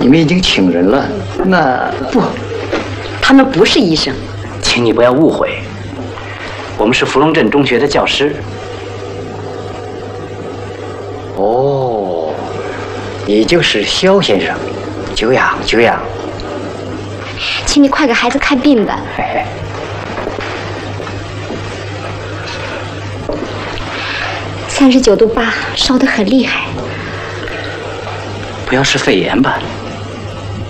你们已经请人了，那不，他们不是医生。 请你不要误会，我们是芙蓉镇中学的教师。 哦，你就是肖先生，久仰久仰。 请你快给孩子看病吧。 嘿嘿。 39度8，烧得很厉害。 不要是肺炎吧？